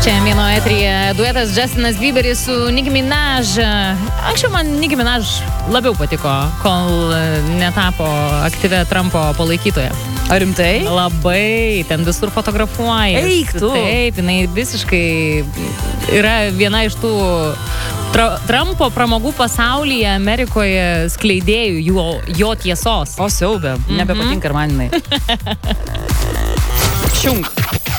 Šiandien vieno eteryje duetas Justinas Bieberis su Nicki Minaj. Anksčiau man Nicki Minaj labiau patiko, kol netapo aktyvia Trumpo palaikytoja. Ar rimtai? Labai, ten visur fotografuoja. Eik tu. Taip, jinai visiškai yra viena iš tų Trumpo pramogų pasaulyje Amerikoje skleidėjų jo tiesos. O siaubė, nebepatinka ir man jinai. Šiunk.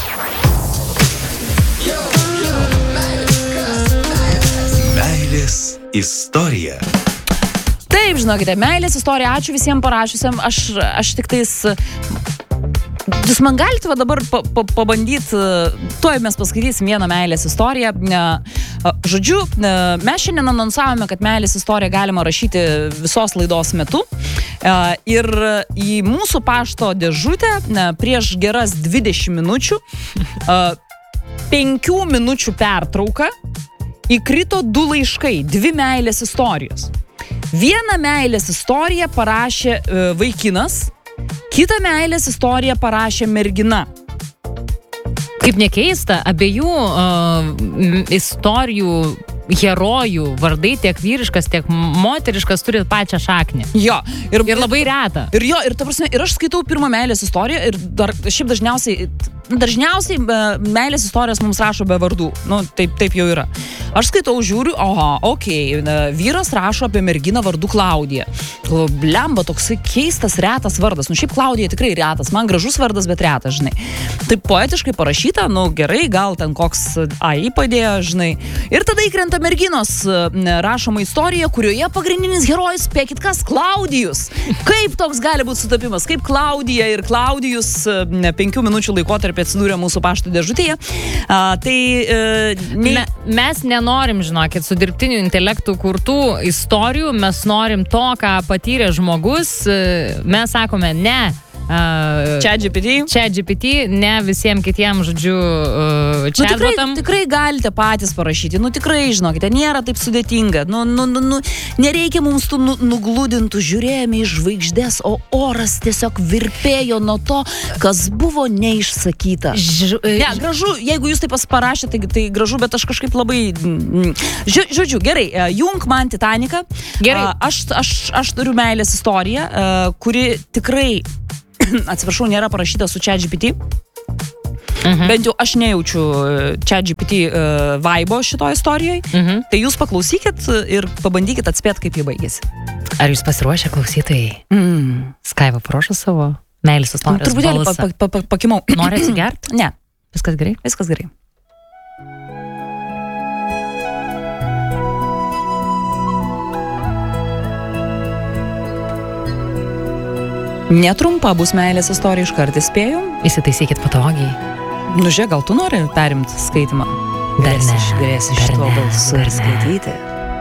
Meilės istorija. Taip, žinokite, meilės istorija, ačiū visiems parašiusiam, aš tik tais... Jūs man galite va dabar pabandyti, tuoj mes paskaitysim vieną meilės istoriją. Žodžiu, mes šiandien anonsavome, kad meilės istoriją galima rašyti visos laidos metu. Ir į mūsų pašto dėžutę prieš geras 20 minučių, 5 minučių pertrauką, įkrito 2 laiškai, 2 meilės istorijos. Vieną meilės istoriją parašė vaikinas, kitą meilės istoriją parašė mergina. Kaip nekeista, abiejų istorijų herojų vardai tiek vyriškas, tiek moteriškas turi pačią šaknį. Jo. Ir labai reta. Ir ta prasme, ir aš skaitau pirmą meilės istoriją ir dar šiaip dažniausiai meilės istorijos mums rašo be vardų. Nu, taip jau yra. Aš skaitau, žiūriu, vyras rašo apie merginą vardu Klaudija. Blemba, toksai keistas, retas vardas. Nu, šiaip Klaudija tikrai retas. Man gražus vardas, bet retas, žinai. Taip poetiškai parašyta, nu gerai, gal ten koks AI padėjo, žinai. Ir tada įkrenta merginos rašoma istorija, kurioje pagrindinis herojus, spėkit kas, Klaudijus. Kaip toks gali būti sutapimas? Kaip Klaudija ir Klaudijus 5 minučių laikotarpį atsidūrė mūsų pašto dėžutėje. Mes nenorim, žinokit, su dirbtiniu intelektu kurtų istorijų, mes norim to, ką patyrė žmogus, mes sakome ne. ChatGPT, ne visiems kitiems, žodžiu, chatbotam. Tikrai galite patys parašyti, tikrai, žinokite, nėra taip sudėtinga, nereikia mums tų nugludintų, žiūrėjome į žvaigždės, o oras tiesiog virpėjo nuo to, kas buvo neišsakyta. Gražu, jeigu jūs taip parašėte, tai gražu, bet aš kažkaip labai... Žodžiu, gerai, jung man Titaniką. Gerai. Aš turiu meilės istoriją, kuri tikrai... atsiprašau, nėra parašyta su ChatGPT. Bent jau aš nejaučiu ChatGPT vibo šitoje istorijoje. Tai jūs paklausykit ir pabandykit atspėti, kaip jį baigėsi. Ar jūs pasiruošę klausytojai? Skaiva paruošo savo meilės istorijos balsą? Truputėlį pakimau. Nori atsigerti? Ne. Viskas gerai? Viskas gerai. Netrumpa bus meilės istorija, iškart įspėjau. Įsitaisykit patogiai. Žiūrėk, gal tu nori perimti skaitimą? Galėsi šituo balsu skaityti.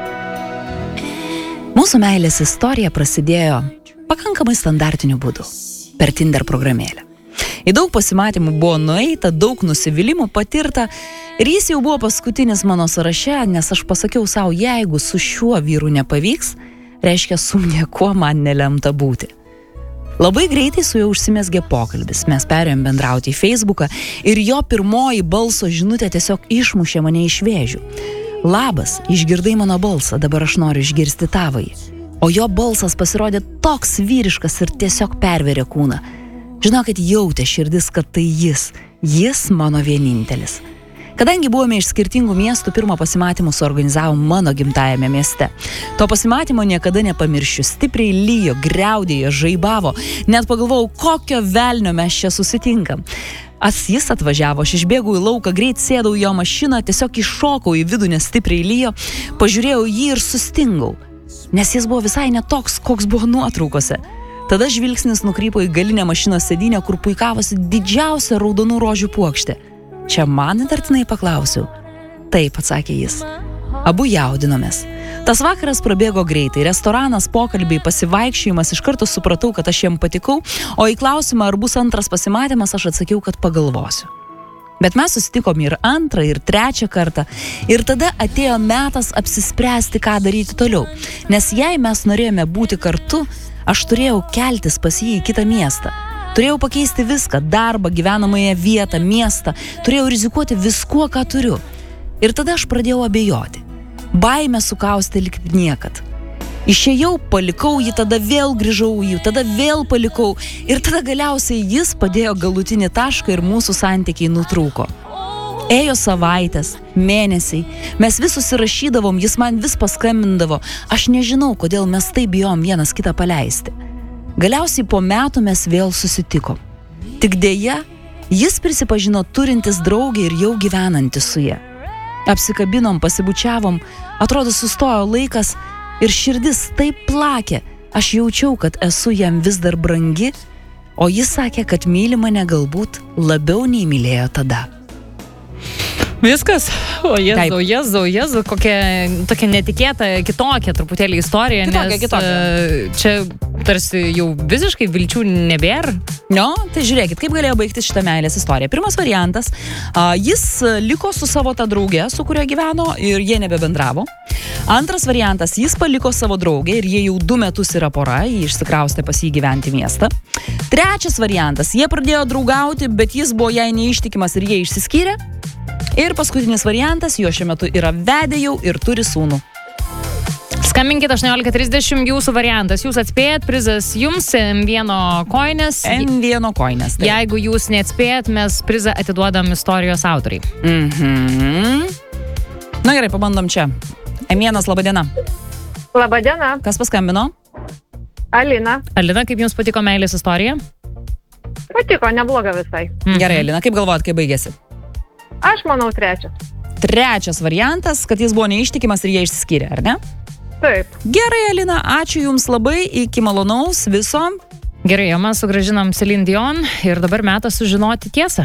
Mūsų meilės istorija prasidėjo pakankamai standartiniu būdu, per Tinder programėlę. Į daug pasimatymų buvo nueita, daug nusivylimų patirta ir jis jau buvo paskutinis mano sąraše, nes aš pasakiau savo, jeigu su šiuo vyru nepavyks, reiškia su niekuo man nelemta būti. Labai greitai su juo užsimezgė pokalbis. Mes perėjom bendrauti į Facebooką ir jo pirmoji balso žinutė tiesiog išmušė mane iš vėžių. Labas, išgirdai mano balsą, dabar aš noriu išgirsti tavąjį. O jo balsas pasirodė toks vyriškas ir tiesiog perverė kūną. Žinokit, jautė širdis, kad tai jis mano vienintelis. Kadangi buvome iš skirtingų miestų, pirmą pasimatymą suorganizavom mano gimtajame mieste. To pasimatymo niekada nepamiršiu. Stipriai lyjo, griaudėjo, žaibavo. Net pagalvojau, kokio velnio mes čia susitinkam. Jis atvažiavo, aš išbėgau į lauką, greit sėdau į jo mašiną, tiesiog iššokau į vidų, nes stipriai lyjo, pažiūrėjau jį ir sustingau. Nes jis buvo visai ne toks, koks buvo nuotraukose. Tada žvilgsnis nukrypo į galinę mašinos sėdynę, kur puikavosi didžiausia raudonų rožių puokštė. Čia man įtartinai paklausiau. Taip, atsakė jis. Abu jaudinomės. Tas vakaras prabėgo greitai. Restoranas, pokalbiai, pasivaikščiojimas, iš karto supratau, kad aš jam patikau, o į klausimą, ar bus antras pasimatymas, aš atsakiau, kad pagalvosiu. Bet mes susitikom ir antrą, ir trečią kartą. Ir tada atėjo metas apsispręsti, ką daryti toliau. Nes jei mes norėjome būti kartu, aš turėjau keltis pas jį į kitą miestą. Turėjau pakeisti viską, darbą, gyvenamąją vietą, miestą. Turėjau rizikuoti viskuo, ką turiu. Ir tada aš pradėjau abejoti. Baimė sukaustė lyg niekad. Išėjau, palikau jį, tada vėl grįžau jį, tada vėl palikau. Ir tada galiausiai jis padėjo galutinį tašką ir mūsų santykiai nutrūko. Ėjo savaitės, mėnesiai, mes vis susirašydavom, jis man vis paskambindavo. Aš nežinau, kodėl mes taip bijom vienas kitą paleisti. Galiausiai po metų mes vėl susitikom. Tik dėja, jis prisipažino turintis draugę ir jau gyvenantis su ja. Apsikabinom, pasibučiavom, atrodo sustojo laikas ir širdis taip plakė. Aš jaučiau, kad esu jam vis dar brangi, o jis sakė, kad myli mane galbūt labiau nei mylėjo tada. Viskas. O Jezu, kokia tokia netikėta, kitokia truputėlį istorija, kitokia. Čia tarsi jau visiškai vilčių nebėra. Tai žiūrėkit, kaip galėjo baigti šitą meilės istoriją. Pirmas variantas, jis liko su savo ta drauge, su kuria gyveno ir jie nebebendravo. Antras variantas, jis paliko savo draugę ir jie jau 2 metus yra pora, jie išsikraustė pas jį gyventi miestą. Trečias variantas, jie pradėjo draugauti, bet jis buvo jai neištikimas ir jie išsiskyrė. Ir paskutinis variantas, jo šiuo metu yra vedė jau ir turi sūnų. Skambinkit 18:30, jūsų variantas. Jūs atspėjat, prizas jums, M1 koinės. M1 koinės. Taip. Jeigu jūs neatspėjat, mes prizą atiduodam istorijos autoriai. Na gerai, pabandom čia. M1, laba diena. Labą dieną. Kas paskambino? Alina. Alina, kaip jums patiko meilės istorija? Patiko, nebloga visai. Gerai, Alina, kaip galvojat, kaip baigėsi? Aš manau trečias. Trečias variantas, kad jis buvo neištikimas ir jie išsiskyrė, ar ne? Taip. Gerai, Alina, ačiū jums labai, iki malonaus viso. Gerai, o mes sugrąžinam Celine Dion ir dabar metas sužinoti tiesą.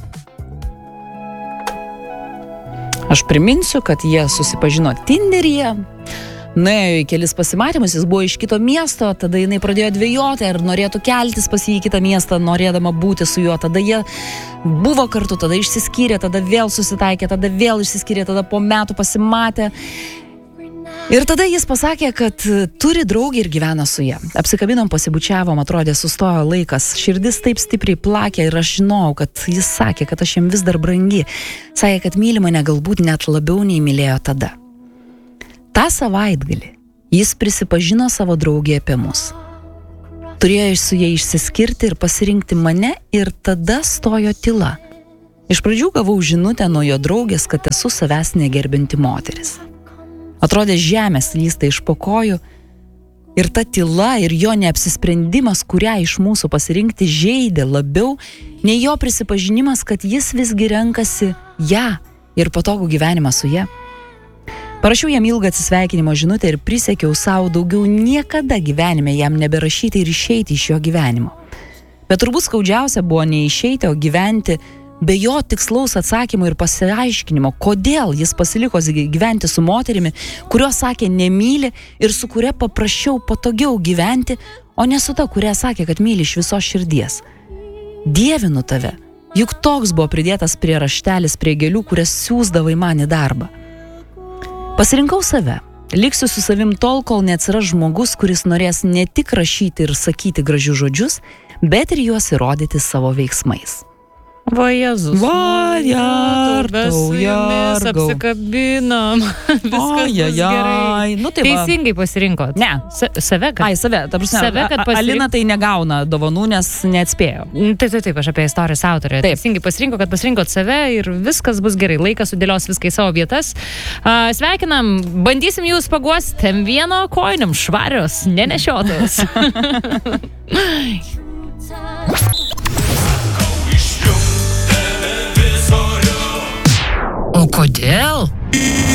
Aš priminsiu, kad jie susipažino Tinderyje, nuėjo į kelis pasimatymus, jis buvo iš kito miesto, tada jinai pradėjo dvejoti, ar norėtų keltis pas jį į kitą miestą, norėdama būti su juo, tada jie buvo kartu, tada išsiskyrė, tada vėl susitaikė, tada vėl išsiskyrė, tada po metų pasimatė. Ir tada jis pasakė, kad turi draugį ir gyvena su ja. Apsikabinom, pasibučiavom, atrodė, sustojo laikas, širdis taip stipriai plakė ir aš žinau, kad jis sakė, kad aš jam vis dar brangi. Sakė, kad myli mane galbūt net labiau nei mylėjo tada. Ta savaitgalį jis prisipažino savo draugį apie mus. Turėjo su jai išsiskirti ir pasirinkti mane ir tada stojo tyla. Iš pradžių gavau žinutę nuo jo draugės, kad esu savęs negerbinti moteris. Atrodė žemės lysta iš po kojų ir ta tyla ir jo neapsisprendimas, kurią iš mūsų pasirinkti, žeidė labiau nei jo prisipažinimas, kad jis visgi renkasi ją ir patogų gyvenimą su ja. Parašiau jam ilgą atsisveikinimo žinutę ir prisiekiau savo daugiau niekada gyvenime jam neberašyti ir išeiti iš jo gyvenimo. Bet turbūt skaudžiausia buvo ne išeiti, o gyventi be jo tikslaus atsakymo ir pasiaiškinimo, kodėl jis pasiliko gyventi su moterimi, kurios sakė nemyli ir su kuria paprašiau patogiau gyventi, o ne su ta, kuria sakė, kad myli iš visos širdies. Dievinu tave, juk toks buvo pridėtas prie raštelis prie gėlių, kurias siųsdavai man į darbą. Pasirinkau save. Liksiu su savim tol, kol neatsiras žmogus, kuris norės ne tik rašyti ir sakyti gražius žodžius, bet ir juos įrodyti savo veiksmais. Va Jėzus. Va, mes apsikabinam. Viskas bus gerai. Nu, tai teisingai pasirinkot. Ne. Save, kad... Save. Ta prasme, save, kad Alina tai negauna dovanų, nes neatspėjo. Taip, aš apie istorijos autorę. Teisingai pasirinkot save ir viskas bus gerai. Laikas sudėlios viską į savo vietas. Sveikinam, bandysim jūs paguosti M1 koinėm, švarios, nenešiotos. O kodėl?